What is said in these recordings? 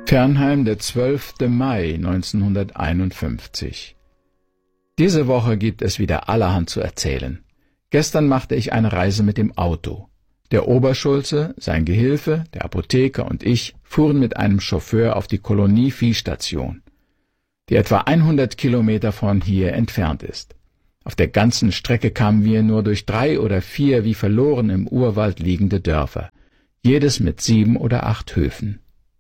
Fernheim, der 12. Mai 1951. Diese Woche gibt es wieder allerhand zu erzählen. Gestern machte ich eine Reise mit dem Auto. Der Oberschulze, sein Gehilfe, der Apotheker und ich fuhren mit einem Chauffeur auf die Kolonie-Viehstation, die etwa 100 Kilometer von hier entfernt ist. Auf der ganzen Strecke kamen wir nur durch 3 oder 4 wie verloren im Urwald liegende Dörfer, jedes mit 7 oder 8 Höfen.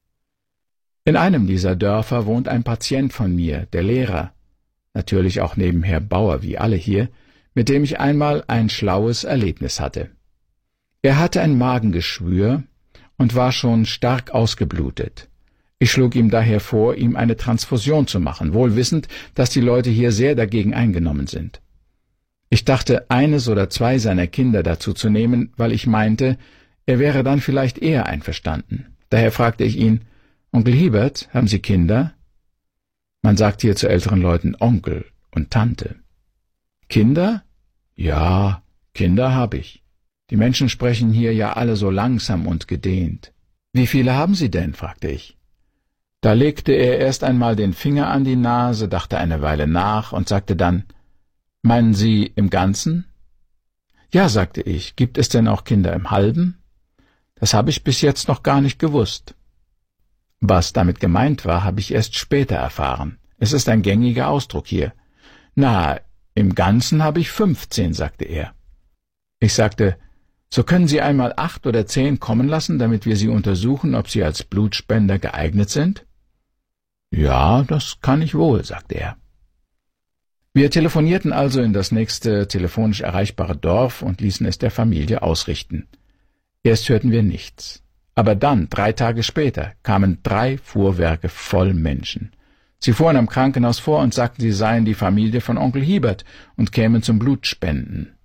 In einem dieser Dörfer wohnt ein Patient von mir, der Lehrer, natürlich auch nebenher Bauer wie alle hier, mit dem ich einmal ein schlaues Erlebnis hatte. Er hatte ein Magengeschwür und war schon stark ausgeblutet. Ich schlug ihm daher vor, ihm eine Transfusion zu machen, wohl wissend, dass die Leute hier sehr dagegen eingenommen sind. Ich dachte, eines oder 2 seiner Kinder dazu zu nehmen, weil ich meinte, er wäre dann vielleicht eher einverstanden. Daher fragte ich ihn: »Onkel Hiebert, haben Sie Kinder?« Man sagt hier zu älteren Leuten Onkel und Tante. »Kinder? Ja, Kinder habe ich. Die Menschen sprechen hier ja alle so langsam und gedehnt.« »Wie viele haben Sie denn?« fragte ich. Da legte er erst einmal den Finger an die Nase, dachte eine Weile nach und sagte dann: »Meinen Sie im Ganzen?« »Ja«, sagte ich, »gibt es denn auch Kinder im Halben?« »Das habe ich bis jetzt noch gar nicht gewusst.« Was damit gemeint war, habe ich erst später erfahren. Es ist ein gängiger Ausdruck hier. »Na, im Ganzen habe ich 15«, sagte er. Ich sagte: »So können Sie einmal 8 oder 10 kommen lassen, damit wir Sie untersuchen, ob Sie als Blutspender geeignet sind?« »Ja, das kann ich wohl«, sagte er. Wir telefonierten also in das nächste telefonisch erreichbare Dorf und ließen es der Familie ausrichten. Erst hörten wir nichts. Aber dann, 3 Tage später, kamen 3 Fuhrwerke voll Menschen. Sie fuhren am Krankenhaus vor und sagten, sie seien die Familie von Onkel Hiebert und kämen zum Blutspenden.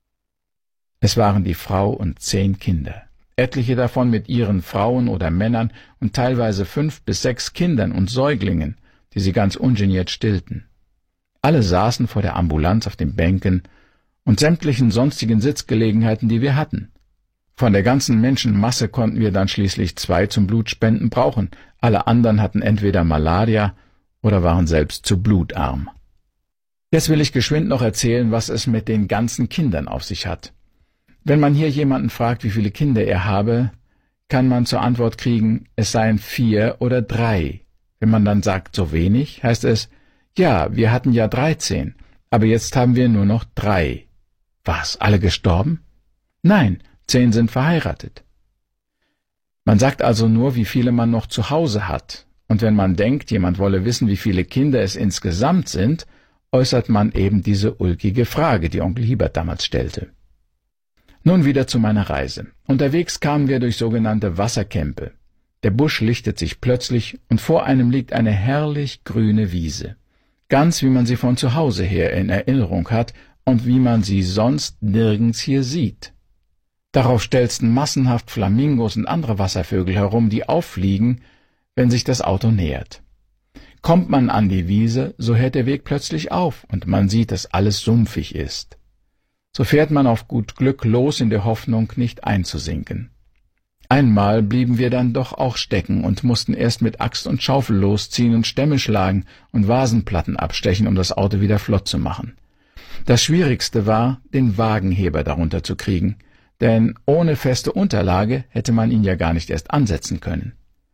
Es waren die Frau und 10 Kinder, etliche davon mit ihren Frauen oder Männern und teilweise 5 bis 6 Kindern und Säuglingen, die sie ganz ungeniert stillten. Alle saßen vor der Ambulanz auf den Bänken und sämtlichen sonstigen Sitzgelegenheiten, die wir hatten. Von der ganzen Menschenmasse konnten wir dann schließlich 2 zum Blutspenden brauchen. Alle anderen hatten entweder Malaria oder waren selbst zu blutarm. Jetzt will ich geschwind noch erzählen, was es mit den ganzen Kindern auf sich hat. Wenn man hier jemanden fragt, wie viele Kinder er habe, kann man zur Antwort kriegen, es seien 4 oder 3. Wenn man dann sagt, so wenig, heißt es, ja, wir hatten ja 13, aber jetzt haben wir nur noch 3. Was, alle gestorben? Nein, 10 sind verheiratet. Man sagt also nur, wie viele man noch zu Hause hat, und wenn man denkt, jemand wolle wissen, wie viele Kinder es insgesamt sind, äußert man eben diese ulkige Frage, die Onkel Hiebert damals stellte. Nun wieder zu meiner Reise. Unterwegs kamen wir durch sogenannte Wasserkämpe. Der Busch lichtet sich plötzlich und vor einem liegt eine herrlich grüne Wiese. Ganz wie man sie von zu Hause her in Erinnerung hat und wie man sie sonst nirgends hier sieht. Darauf stelzen massenhaft Flamingos und andere Wasservögel herum, die auffliegen, wenn sich das Auto nähert. Kommt man an die Wiese, so hört der Weg plötzlich auf und man sieht, dass alles sumpfig ist. So fährt man auf gut Glück los in der Hoffnung, nicht einzusinken. Einmal blieben wir dann doch auch stecken und mussten erst mit Axt und Schaufel losziehen und Stämme schlagen und Vasenplatten abstechen, um das Auto wieder flott zu machen. Das Schwierigste war, den Wagenheber darunter zu kriegen, denn ohne feste Unterlage hätte man ihn ja gar nicht erst ansetzen können.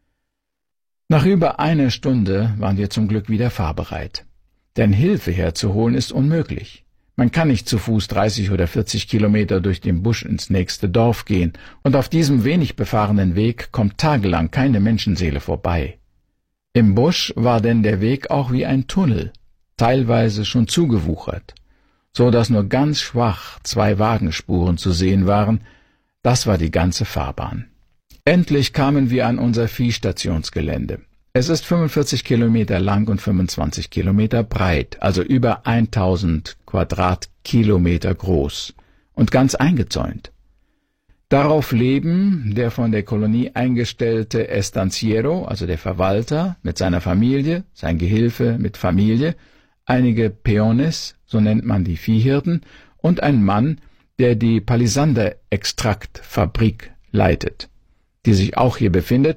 Nach über 1 Stunde waren wir zum Glück wieder fahrbereit. Denn Hilfe herzuholen ist unmöglich. Man kann nicht zu Fuß 30 oder 40 Kilometer durch den Busch ins nächste Dorf gehen, und auf diesem wenig befahrenen Weg kommt tagelang keine Menschenseele vorbei. Im Busch war denn der Weg auch wie ein Tunnel, teilweise schon zugewuchert, so dass nur ganz schwach 2 Wagenspuren zu sehen waren. Das war die ganze Fahrbahn. Endlich kamen wir an unser Viehstationsgelände. Es ist 45 Kilometer lang und 25 Kilometer breit, also über 1000 Quadratkilometer groß und ganz eingezäunt. Darauf leben der von der Kolonie eingestellte Estanciero, also der Verwalter, mit seiner Familie, sein Gehilfe mit Familie, einige Peones, so nennt man die Viehhirten, und ein Mann, der die Palisander-Extraktfabrik leitet, die sich auch hier befindet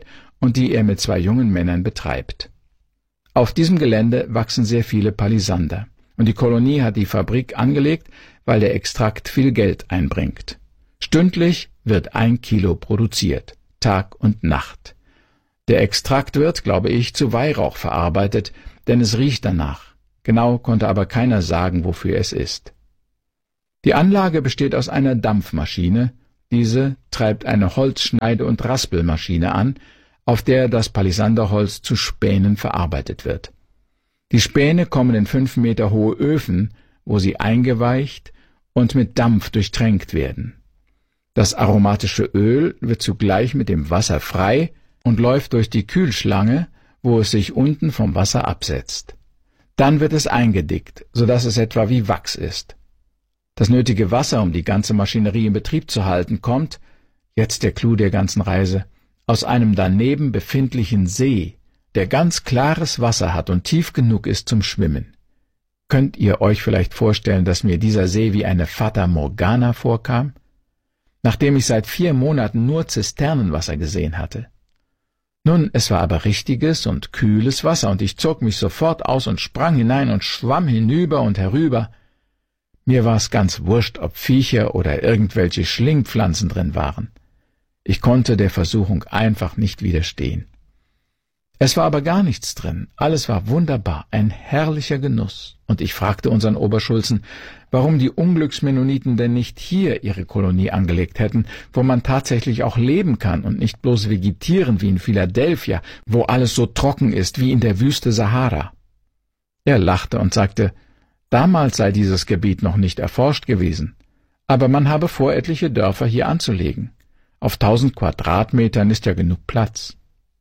und die er mit 2 jungen Männern betreibt. Auf diesem Gelände wachsen sehr viele Palisander, und die Kolonie hat die Fabrik angelegt, weil der Extrakt viel Geld einbringt. Stündlich wird 1 Kilo produziert, Tag und Nacht. Der Extrakt wird, glaube ich, zu Weihrauch verarbeitet, denn es riecht danach. Genau konnte aber keiner sagen, wofür es ist. Die Anlage besteht aus einer Dampfmaschine. Diese treibt eine Holzschneide- und Raspelmaschine an, auf der das Palisanderholz zu Spänen verarbeitet wird. Die Späne kommen in 5 Meter hohe Öfen, wo sie eingeweicht und mit Dampf durchtränkt werden. Das aromatische Öl wird zugleich mit dem Wasser frei und läuft durch die Kühlschlange, wo es sich unten vom Wasser absetzt. Dann wird es eingedickt, sodass es etwa wie Wachs ist. Das nötige Wasser, um die ganze Maschinerie in Betrieb zu halten, kommt, jetzt der Clou der ganzen Reise, aus einem daneben befindlichen See, der ganz klares Wasser hat und tief genug ist zum Schwimmen. Könnt ihr euch vielleicht vorstellen, dass mir dieser See wie eine Fata Morgana vorkam? Nachdem ich seit 4 Monaten nur Zisternenwasser gesehen hatte. Nun, es war aber richtiges und kühles Wasser, und ich zog mich sofort aus und sprang hinein und schwamm hinüber und herüber. Mir war es ganz wurscht, ob Viecher oder irgendwelche Schlingpflanzen drin waren. Ich konnte der Versuchung einfach nicht widerstehen. Es war aber gar nichts drin, alles war wunderbar, ein herrlicher Genuss, und ich fragte unseren Oberschulzen, warum die Unglücksmennoniten denn nicht hier ihre Kolonie angelegt hätten, wo man tatsächlich auch leben kann und nicht bloß vegetieren wie in Philadelphia, wo alles so trocken ist wie in der Wüste Sahara. Er lachte und sagte, damals sei dieses Gebiet noch nicht erforscht gewesen, aber man habe vor, etliche Dörfer hier anzulegen. Auf 1000 Quadratmetern ist ja genug Platz.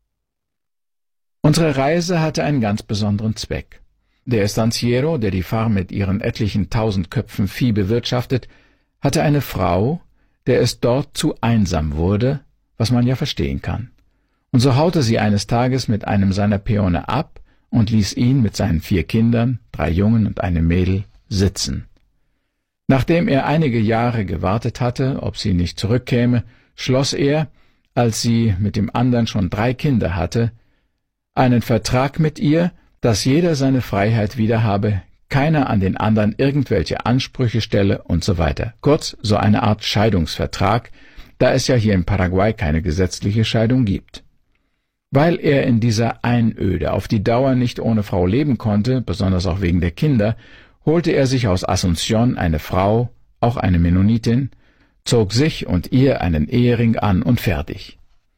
Unsere Reise hatte einen ganz besonderen Zweck. Der Estanciero, der die Farm mit ihren etlichen 1000 Köpfen Vieh bewirtschaftet, hatte eine Frau, der es dort zu einsam wurde, was man ja verstehen kann. Und so haute sie eines Tages mit einem seiner Peone ab und ließ ihn mit seinen 4 Kindern, 3 Jungen und einem Mädel, sitzen. Nachdem er einige Jahre gewartet hatte, ob sie nicht zurückkäme, schloss er, als sie mit dem anderen schon 3 Kinder hatte, einen Vertrag mit ihr, dass jeder seine Freiheit wieder habe, keiner an den anderen irgendwelche Ansprüche stelle und so weiter. Kurz, so eine Art Scheidungsvertrag, da es ja hier in Paraguay keine gesetzliche Scheidung gibt. Weil er in dieser Einöde auf die Dauer nicht ohne Frau leben konnte, besonders auch wegen der Kinder, holte er sich aus Asunción eine Frau, auch eine Mennonitin, zog sich und ihr einen Ehering an und fertig.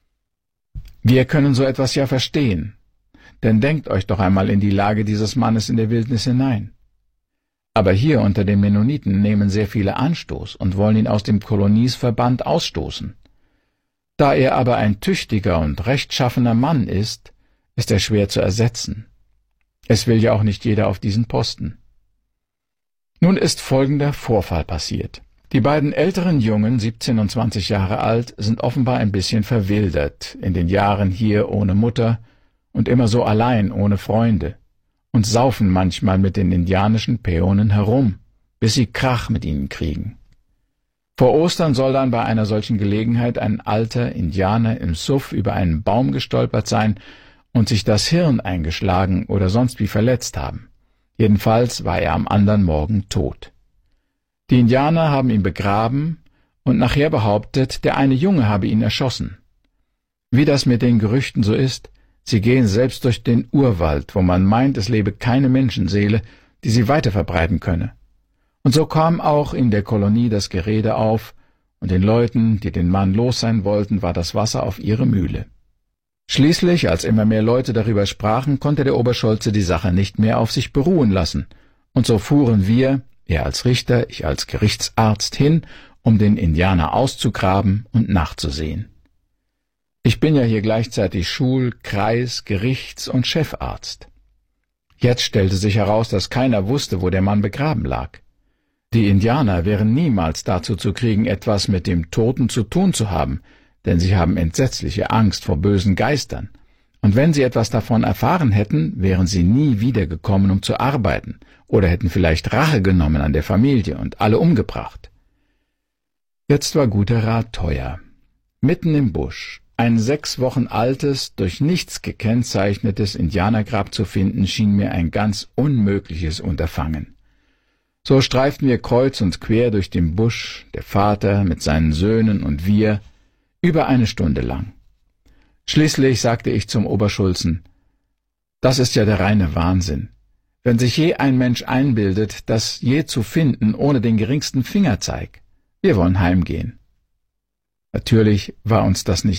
Wir können so etwas ja verstehen, denn denkt euch doch einmal in die Lage dieses Mannes in der Wildnis hinein. Aber hier unter den Mennoniten nehmen sehr viele Anstoß und wollen ihn aus dem Koloniesverband ausstoßen. Da er aber ein tüchtiger und rechtschaffener Mann ist er schwer zu ersetzen. Es will ja auch nicht jeder auf diesen Posten. Nun ist folgender Vorfall passiert. Die beiden älteren Jungen, 17 und 20 Jahre alt, sind offenbar ein bisschen verwildert, in den Jahren hier ohne Mutter und immer so allein, ohne Freunde, und saufen manchmal mit den indianischen Peonen herum, bis sie Krach mit ihnen kriegen. Vor Ostern soll dann bei einer solchen Gelegenheit ein alter Indianer im Suff über einen Baum gestolpert sein und sich das Hirn eingeschlagen oder sonst wie verletzt haben. Jedenfalls war er am anderen Morgen tot. Die Indianer haben ihn begraben und nachher behauptet, der eine Junge habe ihn erschossen. Wie das mit den Gerüchten so ist, sie gehen selbst durch den Urwald, wo man meint, es lebe keine Menschenseele, die sie weiterverbreiten könne. Und so kam auch in der Kolonie das Gerede auf, und den Leuten, die den Mann los sein wollten, war das Wasser auf ihre Mühle. Schließlich, als immer mehr Leute darüber sprachen, konnte der Oberschulze die Sache nicht mehr auf sich beruhen lassen, und so fuhren wir, er als Richter, ich als Gerichtsarzt, hin, um den Indianer auszugraben und nachzusehen. Ich bin ja hier gleichzeitig Schul-, Kreis-, Gerichts- und Chefarzt. Jetzt stellte sich heraus, dass keiner wusste, wo der Mann begraben lag. Die Indianer wären niemals dazu zu kriegen, etwas mit dem Toten zu tun zu haben, denn sie haben entsetzliche Angst vor bösen Geistern. Und wenn sie etwas davon erfahren hätten, wären sie nie wiedergekommen, um zu arbeiten, oder hätten vielleicht Rache genommen an der Familie und alle umgebracht. Jetzt war guter Rat teuer. Mitten im Busch, Ein 6 Wochen altes, durch nichts gekennzeichnetes Indianergrab zu finden, schien mir ein ganz unmögliches Unterfangen. So streiften wir kreuz und quer durch den Busch, der Vater mit seinen Söhnen und wir, über eine Stunde lang. Schließlich sagte ich zum Oberschulzen: »Das ist ja der reine Wahnsinn. Wenn sich je ein Mensch einbildet, das je zu finden, ohne den geringsten Fingerzeig. Wir wollen heimgehen.« Natürlich war uns das nicht